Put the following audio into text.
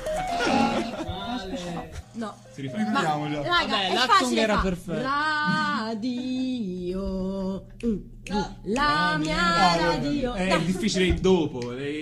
No. Si rifà. Ripetiamolo. Raga, Vabbè, è l'action facile era fa. perfetto. Radio. La mia radio. È difficile il dopo.